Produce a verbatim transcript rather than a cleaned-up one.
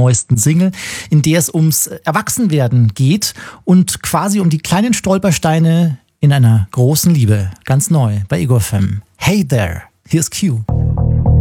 neuesten Single, in der es ums Erwachsenwerden geht und quasi um die kleinen Stolpersteine in einer großen Liebe. Ganz neu bei Ego F M. Hey there, here's Q.